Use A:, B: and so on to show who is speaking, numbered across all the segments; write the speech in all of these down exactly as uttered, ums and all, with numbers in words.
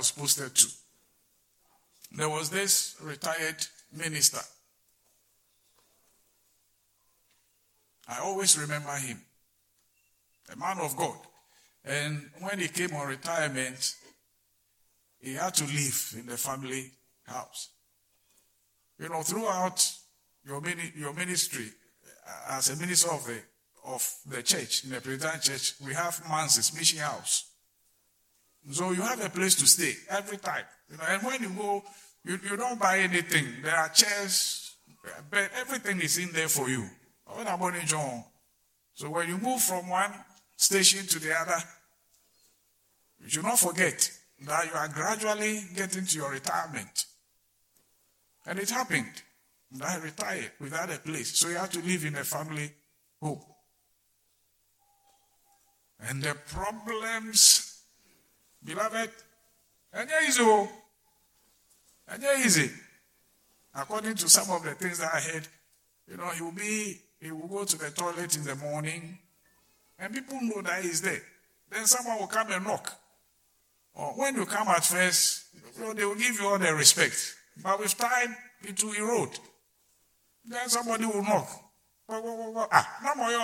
A: was posted to. There was this retired minister. I always remember him. A man of God. And when he came on retirement, he had to live in the family house. You know, throughout your, mini, your ministry, as a minister of the, of the church, in the Presbyterian church, we have Manses, mission house. So you have a place to stay every time. You know, and when you go, you, you don't buy anything. There are chairs, but everything is in there for you. So when you move from one station to the other, you should not forget that you are gradually getting to your retirement. And it happened that I retired without a place. So you have to live in a family home. And the problems, beloved, and easy. And easy. According to some of the things that I heard, you know, he will be, he will go to the toilet in the morning, and people know that he's there. Then someone will come and knock. Or when you come at first, you know, they will give you all the respect. But with time, it will erode. Then somebody will knock. Ah,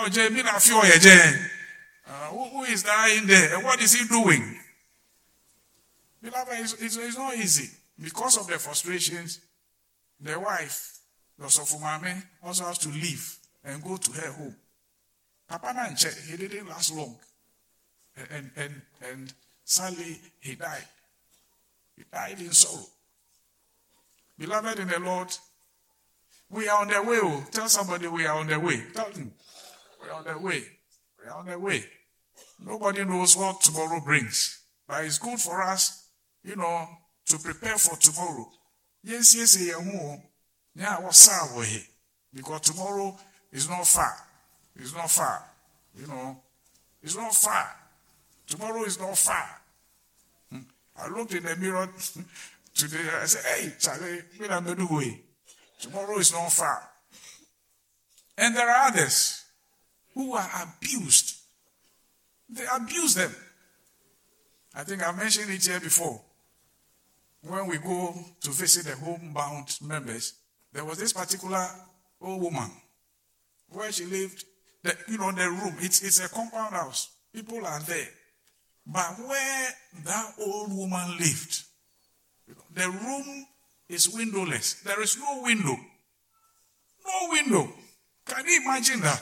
A: uh, who, who is that in there? And what is he doing? Beloved, it's, it's, it's not easy. Because of the frustrations, the wife, the Sofumame, also has to leave and go to her home. Papa Nanche, he didn't last long. And, and, and sadly, he died. He died in sorrow. Beloved in the Lord, we are on the way. Oh. Tell somebody we are on the way. Tell them, we are on the way. We are on the way. Nobody knows what tomorrow brings. But it's good for us, you know, to prepare for tomorrow. Yes, yes, yeah, what's up with it? Because tomorrow is not far. It's not far. You know, it's not far. Tomorrow is not far. Hmm. I looked in the mirror today. I said, hey, Charlie, we're not going to way. Tomorrow is not far. And there are others who are abused. They abuse them. I think I mentioned it here before. When we go to visit the homebound members, there was this particular old woman where she lived, the, you know, the room. It's, it's a compound house. People are there. But where that old woman lived, the room is windowless. There is no window. No window. Can you imagine that?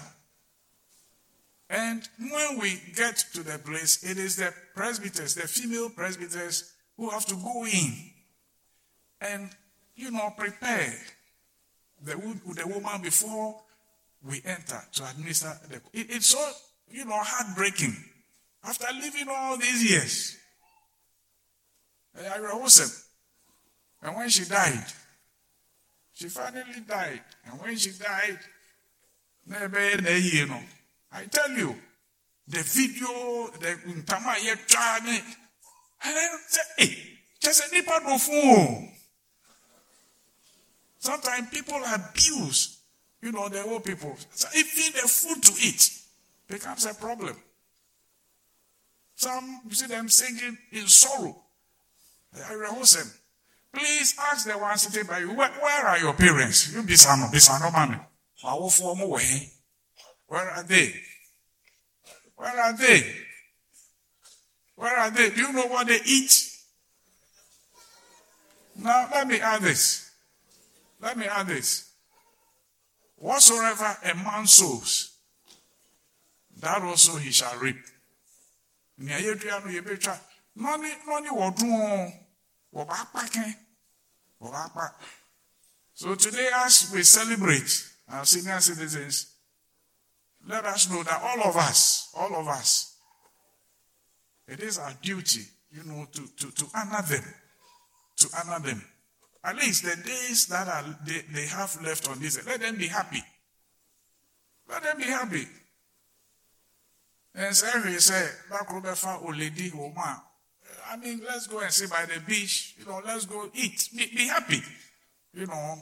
A: And when we get to the place, it is the presbyters, the female presbyters, who have to go in and, you know, prepare the, the woman before we enter to administer the. It, it's so, you know, heartbreaking. After living all these years, I was and when she died, she finally died. And when she died, you know, I tell you, the video, the Tama Yetane, and I say, hey, just a nipper no fool. Sometimes people abuse, you know, the old people. So even the food to eat becomes a problem. Some, you see them singing in sorrow. I rehearse them. Please ask the one sitting by you, where, where are your parents? You be some, be some man. Where are they? Where are they? Where are they? Do you know what they eat? Now, let me add this. Let me add this. Whatsoever a man sows, that also he shall reap. Noni noni wodun wobapake wobapa. So today, as we celebrate our senior citizens, let us know that all of us, all of us, it is our duty, you know, to, to, to honor them, to honor them. At least the days that are they, they have left on this, let them be happy. Let them be happy. And so he said, I mean, let's go and sit by the beach, you know, let's go eat, be, be happy, you know.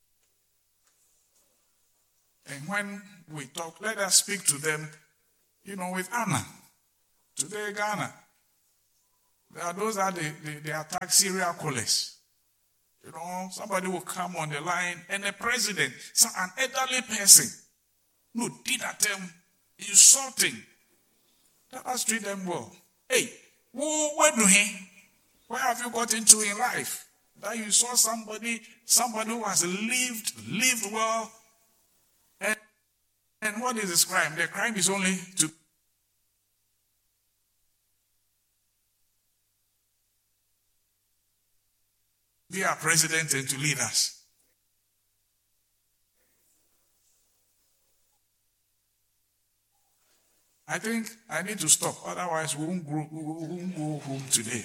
A: And when we talk, let us speak to them, you know, with honor. Today, Ghana, There are those that they, they, they attack serial killers. You know, somebody will come on the line and the president, some, an elderly person, no, did at them insulting. Let us treat them well. Hey, who, where do he? Where have you got into in life? That you saw somebody, somebody who has lived, lived well. And, and what is this crime? The crime is only to be our president and to lead us. I think I need to stop, otherwise we won't go, we won't go home today.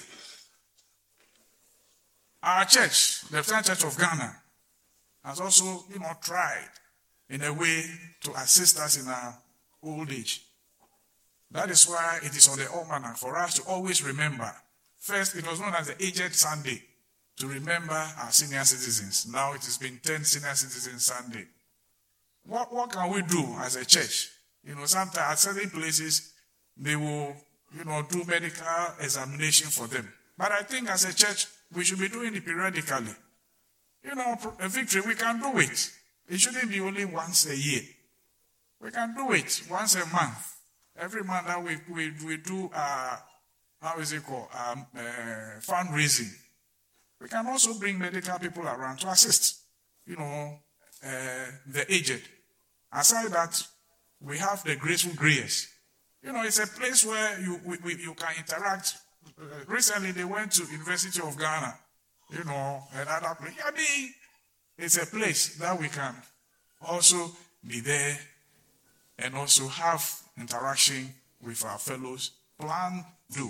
A: Our church, the Lieutenant Church of Ghana, has also, you know, tried in a way to assist us in our old age. That is why it is on the almanac for us to always remember. First, it was known as the Aged Sunday, to remember our senior citizens. Now it has been ten Senior Citizens Sunday. What, what can we do as a church? You know, sometimes at certain places, they will, you know, do medical examination for them. But I think as a church, we should be doing it periodically. You know, a victory, we can do it. It shouldn't be only once a year. We can do it once a month. Every month that we, we, we do, uh, how is it called, um, uh, fundraising. We can also bring medical people around to assist, you know, uh, the aged. Aside that, we have the graceful grayers. You know, it's a place where you we, we, you can interact. Uh, recently, they went to University of Ghana, you know, and other place. I mean, it's a place that we can also be there and also have interaction with our fellows. Plan, do.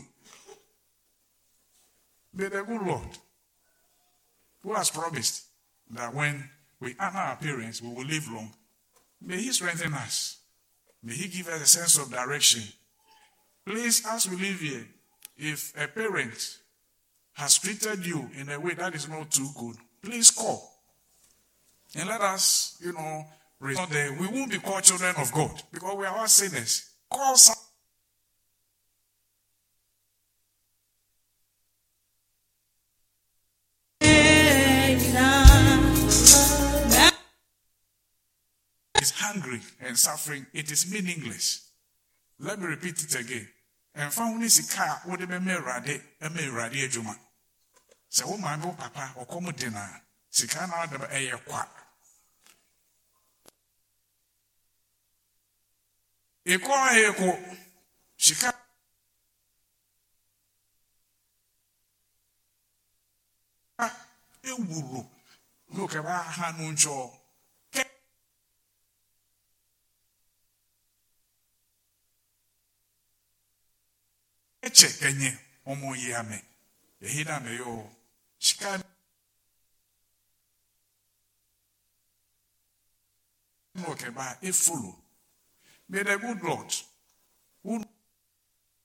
A: May the good Lord, who has promised that when we honor our parents, we will live long, may He strengthen us. May He give us a sense of direction. Please, as we live here, if a parent has treated you in a way that is not too good, please call. And let us, you know, respond there. We won't be called children of God because we are all sinners. Call some. Is hungry and suffering, it is meaningless. Let me repeat it again. And found this car would be me rade, a me rade juma. So, oh, my papa, or come dinner, Sikana de a quack. A quiet, she can't. Look at her moonshore. Eche kenye omo yame. Ehida me yo. Shika no keba e follow. May the good Lord